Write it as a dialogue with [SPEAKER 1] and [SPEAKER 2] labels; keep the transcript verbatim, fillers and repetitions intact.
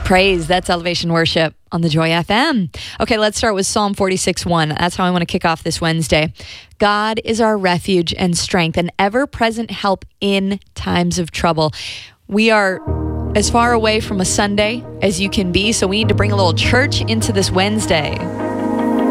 [SPEAKER 1] Praise, that's Elevation Worship on the Joy F M. Okay, let's start with Psalm forty-six one. That's how I want to kick off this Wednesday. God is our refuge and strength, an ever-present help in times of trouble. We are as far away from a Sunday as you can be, so we need to bring a little church into this Wednesday.